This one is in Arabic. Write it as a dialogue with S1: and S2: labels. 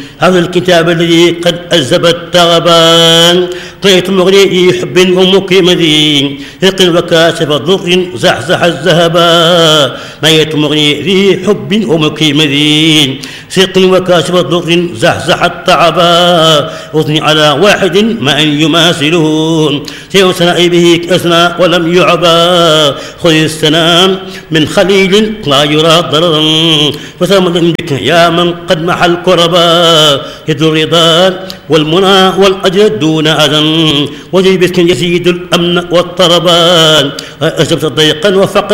S1: هذا الكتاب الذي قد أذب التغبان طيت مغني حب ومكيمدين ثق وكاشف ضر زحزح الذهبا ميت مغني ذي حب ومكيمدين ثق وكاشف ضر زحزح التعبا أثني على واحد ما أن يماثله سيوسن به أثنى ولم يعبا خذ السلام من خليل لا يرى ضررا فثمن بك يا من قد محى الكربا يد الرضا والمنى والأجر دون أذى وجيبك يزيد الأمن والطربان أجبت ضيقا وفقرا